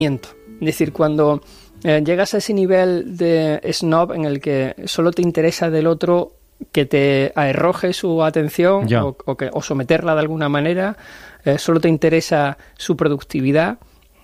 Es decir, cuando llegas a ese nivel de snob en el que solo te interesa del otro que te arroje su atención o someterla de alguna manera, solo te interesa su productividad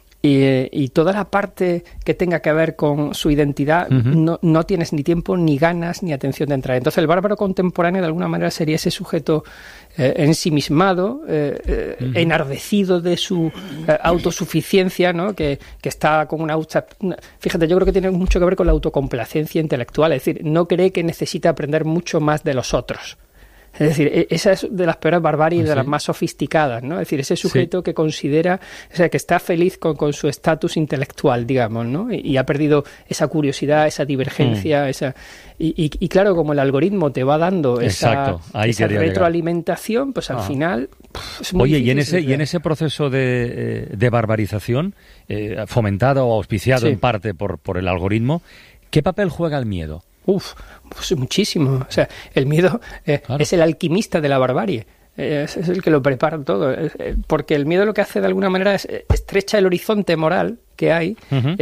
y toda la parte que tenga que ver con su identidad, no tienes ni tiempo, ni ganas, ni atención de entrar. Entonces el bárbaro contemporáneo de alguna manera sería ese sujeto ensimismado, enardecido de su autosuficiencia, ¿no? Que está con una... Fíjate, yo creo que tiene mucho que ver con la autocomplacencia intelectual, es decir, no cree que necesita aprender mucho más de los otros. Es decir, esa es de las peores barbaries y de las más sofisticadas, ¿no? Es decir, ese sujeto que considera, o sea, que está feliz con su estatus intelectual, digamos, ¿no? Y ha perdido esa curiosidad, esa divergencia, y claro, como el algoritmo te va dando esa retroalimentación, pues al final es muy difícil. Y en ese proceso de barbarización, fomentado o auspiciado en parte por el algoritmo, ¿qué papel juega el miedo? Pues muchísimo. O sea, el miedo es el alquimista de la barbarie. Es el que lo prepara todo. Porque el miedo lo que hace de alguna manera es estrecha el horizonte moral que hay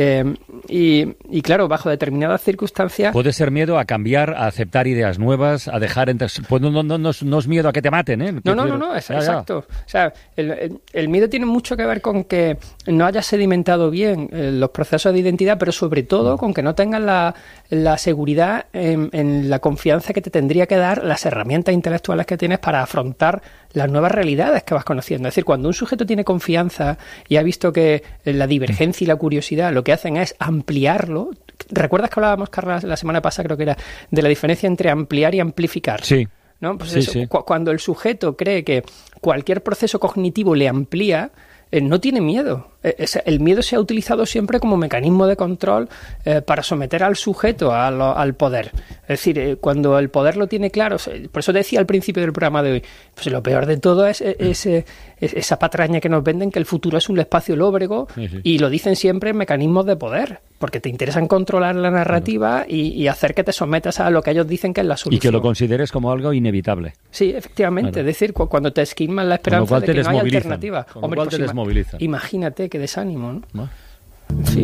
y claro, bajo determinadas circunstancias... Puede ser miedo a cambiar, a aceptar ideas nuevas, a dejar... Pues no es miedo a que te maten, ¿eh? No, exacto. O sea, el miedo tiene mucho que ver con que no hayas sedimentado bien los procesos de identidad, pero sobre todo con que no tengas la seguridad en la confianza que te tendría que dar las herramientas intelectuales que tienes para afrontar las nuevas realidades que vas conociendo. Es decir, cuando un sujeto tiene confianza y ha visto que la divergencia y la curiosidad lo que hacen es ampliarlo. ¿Recuerdas que hablábamos, Carla, la semana pasada, creo que era, de la diferencia entre ampliar y amplificar? Sí. ¿No? Pues eso, cuando el sujeto cree que cualquier proceso cognitivo le amplía, no tiene miedo. El miedo se ha utilizado siempre como mecanismo de control para someter al sujeto al poder. Es decir, cuando el poder lo tiene claro, por eso decía al principio del programa de hoy, pues lo peor de todo es esa patraña que nos venden, que el futuro es un espacio lóbrego, y lo dicen siempre en mecanismos de poder, porque te interesan controlar la narrativa y hacer que te sometas a lo que ellos dicen que es la solución. Y que lo consideres como algo inevitable. Sí, efectivamente. Es decir, cuando te esquilman la esperanza de que no hay alternativa. Hombre, pues te desmovilizan. Imagínate qué desánimo, ¿no?